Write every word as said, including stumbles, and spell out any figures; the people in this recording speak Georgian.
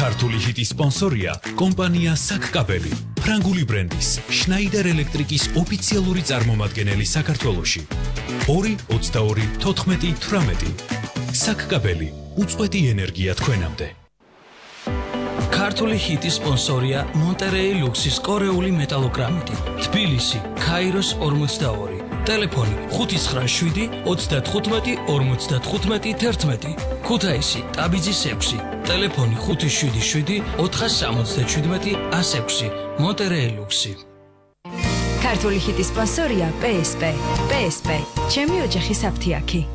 ქართული ჰიტის სპონსორია კომპანია საკკაბელი, ფრანგული ბრენდის შნაიდერ ელექტრიკის ოფიციალური წარმომადგენელი საქართველოში. ორი ოცდაორი თოთხმეტი თვრამეტი. საკკაბელი, უწყვეტი ენერგია თქვენამდე. ქართული ჰიტის სპონსორია მონტერეი ლუქსის კორეული მეტალოგრამიტი, თბილისი, ქაიროს ორმოცდაორი. ტელეფონი ხუთი ცხრა შვიდი ოცდათხუთმეტი ორმოცდათხუთმეტი თერთმეტი. ქუთაისი, ტაბიძის ექვსი. ტელეფონი ხუთი შვიდი შვიდი ოთხასამოცდაჩვიდმეტი ასექვსი. მონტერეი ლუქსი. ქართული ჰიტის სპონსორია პე ეს პე. პე ეს პე. ჩემი ოჯახის აფთიაქი.